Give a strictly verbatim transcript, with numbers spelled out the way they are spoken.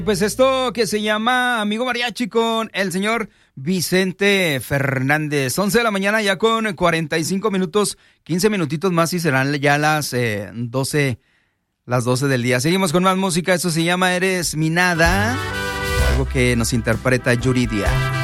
Pues esto que se llama Amigo Mariachi con el señor Vicente Fernández. once de la mañana ya con cuarenta y cinco minutos, quince minutitos más y serán ya las eh, doce, las doce del día. Seguimos con más música, esto se llama Eres mi Nada, algo que nos interpreta Yuridia.